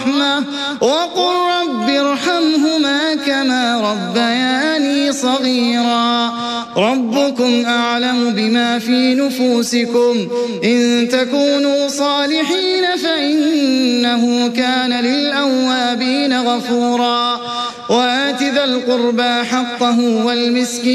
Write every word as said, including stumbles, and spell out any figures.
ورحمة وقل رب ارحمهما كما ربياني صغيرا ربكم أعلم بما في نفوسكم إن تكونوا صالحين فإنه كان للأوابين غفورا وآت ذا القربى حقه والمسكين